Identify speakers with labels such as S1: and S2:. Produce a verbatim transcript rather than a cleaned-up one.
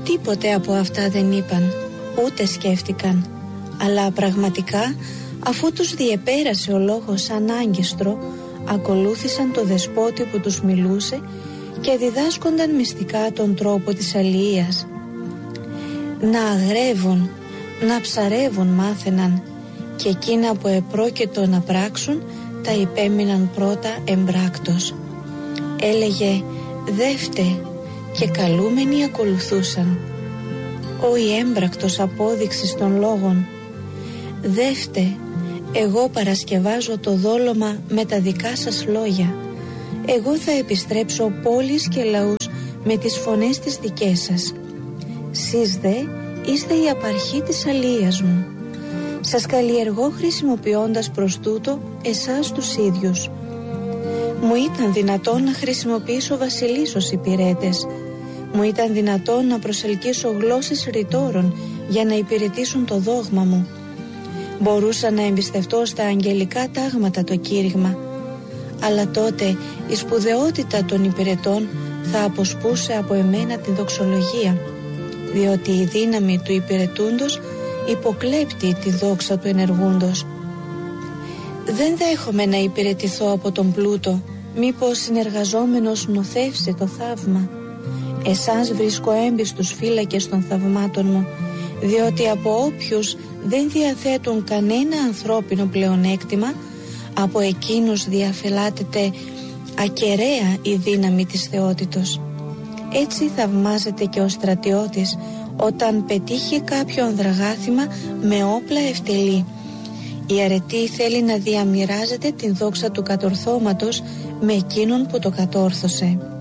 S1: Τίποτε από αυτά δεν είπαν, ούτε σκέφτηκαν, αλλά πραγματικά, αφού τους διεπέρασε ο λόγος σαν άγκιστρο, ακολούθησαν το δεσπότη που τους μιλούσε και διδάσκονταν μυστικά τον τρόπο της αλληλείας. Να αγρεύουν, να ψαρεύουν μάθαιναν, και εκείνα που επρόκειτο να πράξουν τα υπέμειναν πρώτα εμπράκτος. Έλεγε «Δεύτε» και καλούμενοι ακολουθούσαν. Ο η έμπρακτος απόδειξης των λόγων. «Δεύτε, εγώ παρασκευάζω το δόλωμα με τα δικά σας λόγια. Εγώ θα επιστρέψω πόλεις και λαούς με τις φωνές τις δικές σας. Σεις δε είστε η απαρχή της αλίας μου. Σας καλλιεργώ χρησιμοποιώντας προς τούτο εσάς τους ίδιους. Μου ήταν δυνατόν να χρησιμοποιήσω βασιλείς ως υπηρέτες. Μου ήταν δυνατόν να προσελκύσω γλώσσες ρητόρων για να υπηρετήσουν το δόγμα μου. Μπορούσα να εμπιστευτώ στα αγγελικά τάγματα το κήρυγμα. Αλλά τότε η σπουδαιότητα των υπηρετών θα αποσπούσε από εμένα την δοξολογία, διότι η δύναμη του υπηρετούντος υποκλέπτει τη δόξα του ενεργούντος. Δεν δέχομαι να υπηρετηθώ από τον πλούτο, μήπως συνεργαζόμενος νοθεύσει το θαύμα. Εσάς βρίσκω έμπιστους φύλακες των θαυμάτων μου, διότι από όποιους δεν διαθέτουν κανένα ανθρώπινο πλεονέκτημα, από εκείνους διαφυλάτεται ακεραία η δύναμη της θεότητος. Έτσι θαυμάζεται και ο στρατιώτης όταν πετύχει κάποιο ανδραγάθημα με όπλα ευτελή. Η αρετή θέλει να διαμοιράζεται την δόξα του κατορθώματος με εκείνον που το κατόρθωσε.